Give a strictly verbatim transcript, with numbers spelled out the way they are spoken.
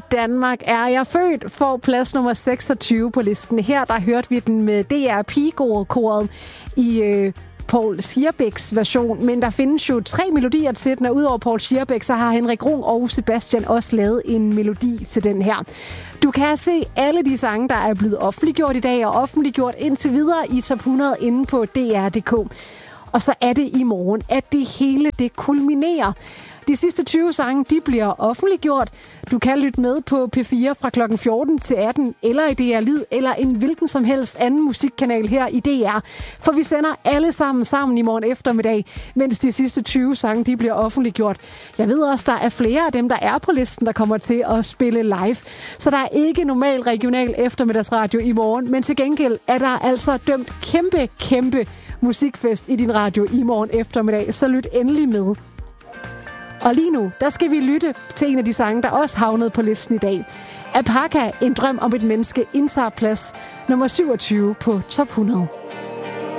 Danmark er jeg født, får plads nummer seksogtyve på listen. Her der hørte vi den med D R Pigekoret i øh, Paul Schierbecks version, men der findes jo tre melodier til den, og udover Paul Schierbeck, så har Henrik Rung og Sebastian også lavet en melodi til den her. Du kan se alle de sange, der er blevet offentliggjort i dag, og offentliggjort indtil videre i top hundrede inde på D R punktum d k. Og så er det i morgen, at det hele det kulminerer. De sidste tyve sange, de bliver offentliggjort. Du kan lytte med på P fire fra klokken fjorten til atten, eller i D R Lyd, eller en hvilken som helst anden musikkanal her i D R. For vi sender alle sammen sammen i morgen eftermiddag, mens de sidste tyve sange, de bliver offentliggjort. Jeg ved også, der er flere af dem, der er på listen, der kommer til at spille live. Så der er ikke normal regional eftermiddagsradio i morgen, men til gengæld er der altså dømt kæmpe, kæmpe musikfest i din radio i morgen eftermiddag. Så lyt endelig med. Og lige nu, der skal vi lytte til en af de sange, der også havnede på listen i dag. Apaka, En drøm om et menneske, indtager plads nummer syvogtyve på top hundrede.